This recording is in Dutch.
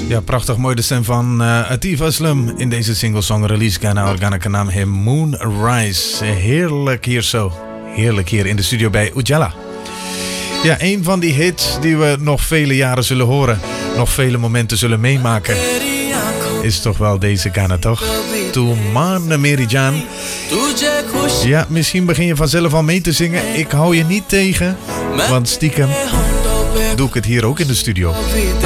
Ja, prachtig mooi de stem van Atif Aslam in deze single-song release Ghana Organa naam hem Moonrise. Heerlijk hier zo. Heerlijk hier in de studio bij Ujala. Ja, een van die hits die we nog vele jaren zullen horen. Nog vele momenten zullen meemaken. Is toch wel deze Ghana, toch? Toumane Merijan. Ja, misschien begin je vanzelf al mee te zingen. Ik hou je niet tegen. Want stiekem doe ik het hier ook in de studio.